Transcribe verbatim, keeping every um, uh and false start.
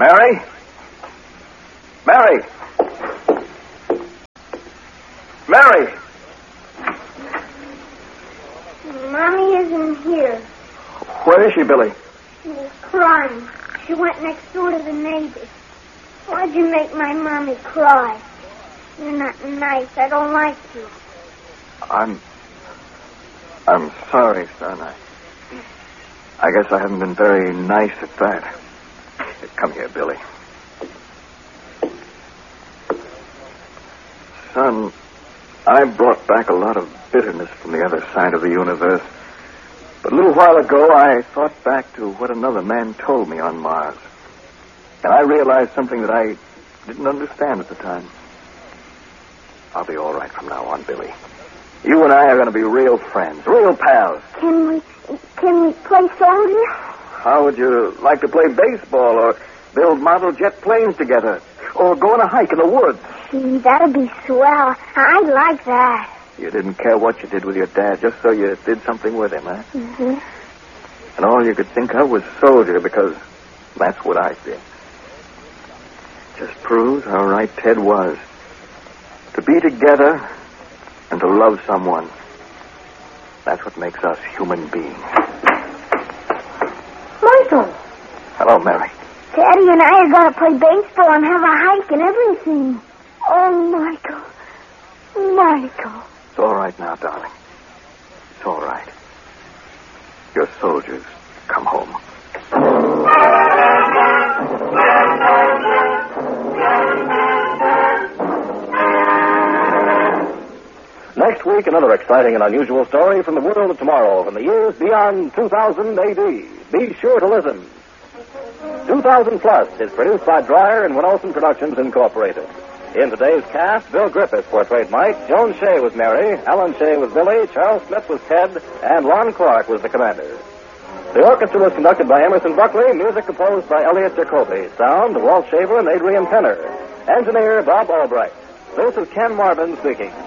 Mary? Mary? Mary! Mommy isn't here. Where is she, Billy? She's crying. She went next door to the neighbors. Why'd you make my mommy cry? You're not nice. I don't like you. I'm... I'm sorry, son. I... I guess I haven't been very nice at that. Come here, Billy. Son, I brought back a lot of bitterness from the other side of the universe. But a little while ago, I thought back to what another man told me on Mars. And I realized something that I didn't understand at the time. I'll be all right from now on, Billy. You and I are going to be real friends, real pals. Can we, can we play soldier? How would you like to play baseball or build model jet planes together? Or go on a hike in the woods? Gee, that'd be swell. I'd like that. You didn't care what you did with your dad, just so you did something with him, huh? Mm-hmm. And all you could think of was soldier, because that's what I did. Just proves how right Ted was. To be together and to love someone. That's what makes us human beings. Michael! Hello, Mary. Daddy and I are going to play baseball and have a hike and everything. Oh, Michael. Michael. It's all right now, darling. It's all right. Your soldiers come home. Next week, another exciting and unusual story from the world of tomorrow, from the years beyond two thousand A D. Be sure to listen. two thousand Plus is produced by Dreyer and Winolson Productions, Incorporated. In today's cast, Bill Griffiths portrayed Mike, Joan Shea was Mary, Alan Shea was Billy, Charles Smith was Ted, and Lon Clark was the commander. The orchestra was conducted by Emerson Buckley, music composed by Elliot Jacoby, sound Walt Shaver and Adrian Penner, engineer Bob Albright. This is Ken Marvin speaking.